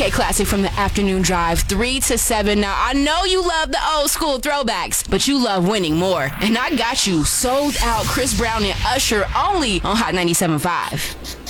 Okay, classic from the afternoon drive, 3 to 7. Now, I know you love the old school throwbacks, but you love winning more. And I got you Sold Out Chris Brown and Usher only on Hot 97.5.